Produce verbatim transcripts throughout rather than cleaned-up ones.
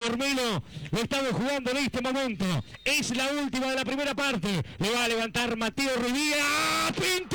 Carmelo, lo estamos jugando en este momento. Es la última de la primera parte. Le va a levantar Mateo Rubía. ¡Pinto!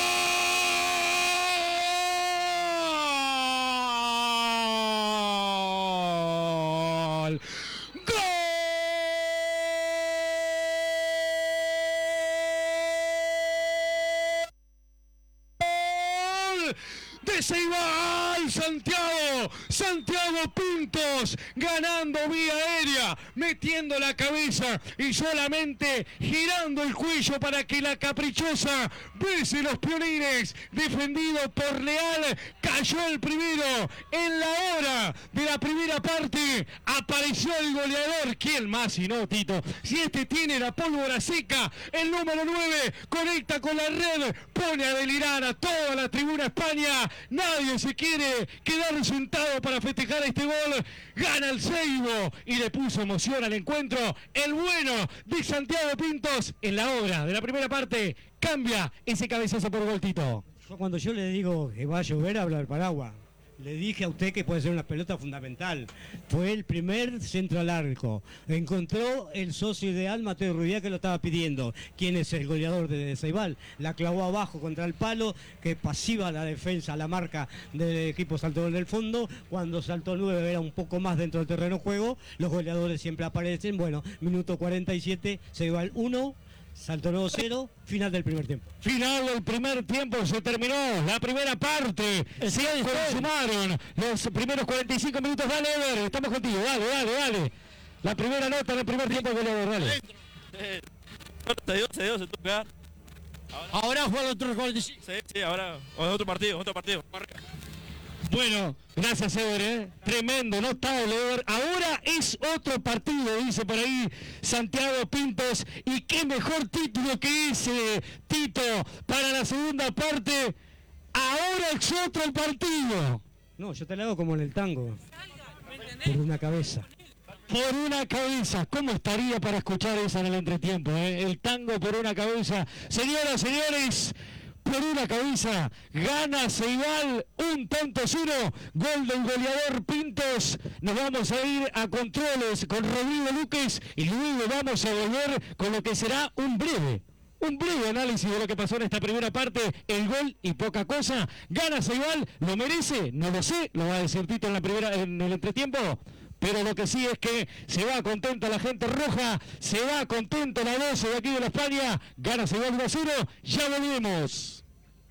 De Ceibal, Santiago, Santiago Pintos, ganando vía aérea, metiendo la cabeza y solamente girando el cuello para que la caprichosa bese los pionines, defendido por Leal, cayó el primero. En la hora de la primera parte apareció el goleador. ¿Quién más si no, Tito? Si este tiene la pólvora seca, el número nueve conecta con la red, pone a delirar a toda la tribuna España. Nadie se quiere quedar sentado para festejar este gol. Gana el Seibo y le puso emoción al encuentro. El bueno de Santiago Pintos en la obra de la primera parte cambia ese cabezazo por gol, Tito. Cuando yo le digo que va a llover, habla el paraguas. Le dije a usted que puede ser una pelota fundamental. Fue el primer centro al arco. Encontró el socio ideal, Mateo Rubía, que lo estaba pidiendo. ¿Quién es el goleador de Ceibal? La clavó abajo contra el palo, que pasiva la defensa, la marca del equipo Salto en el fondo. Cuando Salto nueve era un poco más dentro del terreno de juego, los goleadores siempre aparecen. Bueno, minuto cuarenta y siete, Ceibal uno. Salto Nuevo cero, final del primer tiempo. Final del primer tiempo, se terminó la primera parte. Se consumaron los primeros cuarenta y cinco minutos. Dale, Ever, estamos contigo. Dale, dale, dale. La primera nota del primer tiempo, goleador, dale. Se dio, se dio, se toca. Ahora juega otro cuarenta y cinco. Sí, sí, ahora otro partido, otro partido. Marca. Bueno, gracias, Ever, ¿eh? Tremendo, notable, Ever. Ahora es otro partido, dice por ahí Santiago Pintos. Y qué mejor título que ese, Tito, para la segunda parte. Ahora es otro el partido. No, yo te lo hago como en el tango. Por una cabeza. Por una cabeza. ¿Cómo estaría para escuchar esa en el entretiempo, eh? El tango por una cabeza. Señoras, señores, por una cabeza, gana Ceibal, un tanto cero, gol del goleador Pintos. Nos vamos a ir a controles con Rodrigo Luques y luego vamos a volver con lo que será un breve, un breve análisis de lo que pasó en esta primera parte. El gol y poca cosa. Gana Ceibal, ¿lo merece? No lo sé, lo va a decir Tito en la primera, en el entretiempo. Pero lo que sí es que se va contenta la gente roja, se va contento la doce de aquí de la España, gana Ceibal uno a cero, ya volvemos.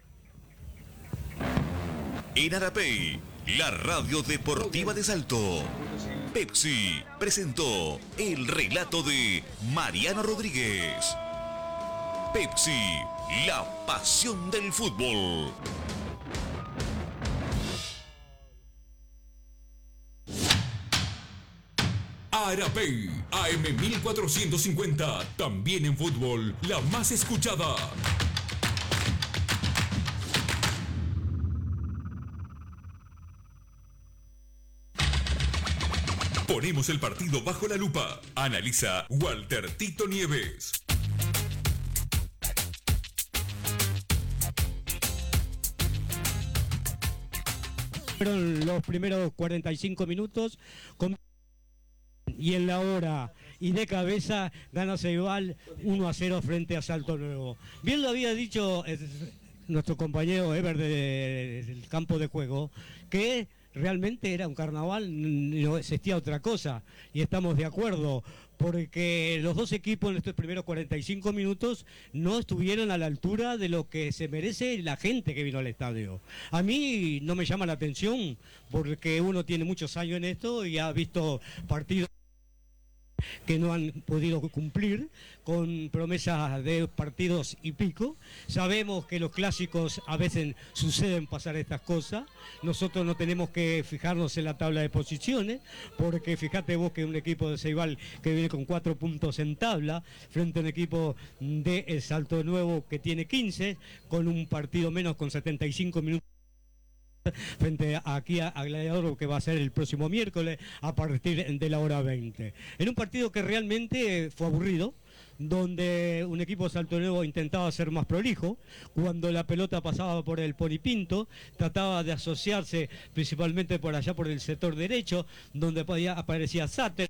En Arapey, la radio deportiva de Salto, Pepsi presentó el relato de Mariano Rodríguez. Pepsi, la pasión del fútbol. Arapey, A M mil cuatrocientos cincuenta, también en fútbol, la más escuchada. Ponemos el partido bajo la lupa. Analiza Walter Tito Nieves. Fueron los primeros cuarenta y cinco minutos con... y en la hora y de cabeza gana Ceibal uno a cero frente a Salto Nuevo. Bien lo había dicho eh, nuestro compañero Ever de, del campo de juego, que realmente era un carnaval, no existía otra cosa, y estamos de acuerdo, porque los dos equipos en estos primeros cuarenta y cinco minutos no estuvieron a la altura de lo que se merece la gente que vino al estadio. A mí no me llama la atención, porque uno tiene muchos años en esto y ha visto partidos que no han podido cumplir, con promesas de partidos y pico. Sabemos que los clásicos a veces suceden pasar estas cosas. Nosotros no tenemos que fijarnos en la tabla de posiciones, porque fíjate vos que un equipo de Ceibal que viene con cuatro puntos en tabla, frente a un equipo de El Salto Nuevo que tiene quince, con un partido menos, con setenta y cinco minutos frente a, aquí a, a Gladiador, que va a ser el próximo miércoles a partir de la hora veinte. En un partido que realmente fue aburrido, donde un equipo de Salto Nuevo intentaba ser más prolijo, cuando la pelota pasaba por el Ponipinto, trataba de asociarse principalmente por allá por el sector derecho, donde podía, aparecía Sater.